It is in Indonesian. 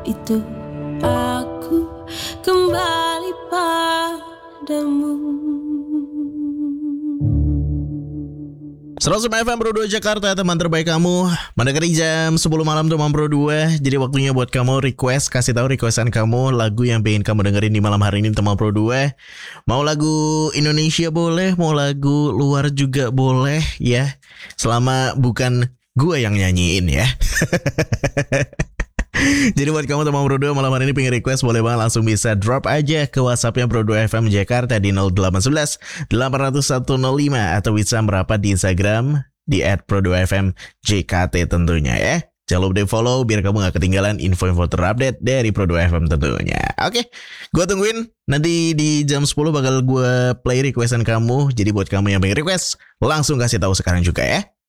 itu aku kembali padamu. 105 FM Pro 2 Jakarta, teman terbaik kamu. Mendekati jam 10 malam teman Pro 2. Jadi waktunya buat kamu request, kasih tahu requestan kamu lagu yang pengen kamu dengerin di malam hari ini teman Pro 2. Mau lagu Indonesia boleh, mau lagu luar juga boleh ya. Selama bukan gua yang nyanyiin ya. Jadi buat kamu teman Pro 2 malam hari ini pengen request, boleh banget langsung bisa drop aja ke WhatsApp-nya Pro 2 FM Jakarta di 0811 800 105 atau bisa merapat di Instagram di @pro2fm JKT tentunya ya. Jangan lupa di follow biar kamu gak ketinggalan info-info terupdate dari Pro 2 FM tentunya. Oke, gue tungguin. Nanti di jam 10 bakal gue play requestan kamu. Jadi buat kamu yang pengen request, langsung kasih tahu sekarang juga ya.